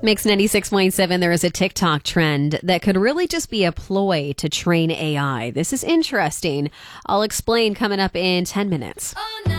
Mix 96.7, there is a TikTok trend that could really just be a ploy to train AI. This is interesting. I'll explain coming up in 10 minutes.